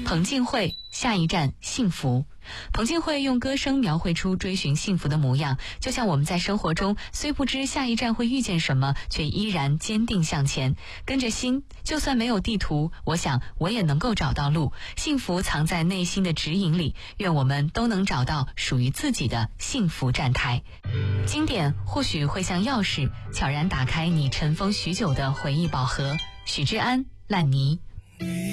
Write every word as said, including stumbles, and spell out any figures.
彭靖惠，下一站幸福。彭靖惠用歌声描绘出追寻幸福的模样，就像我们在生活中虽不知下一站会遇见什么，却依然坚定向前，跟着心，就算没有地图，我想我也能够找到路。幸福藏在内心的指引里，愿我们都能找到属于自己的幸福站台。经典或许会像钥匙，悄然打开你尘封许久的回忆宝盒。许志安，烂泥。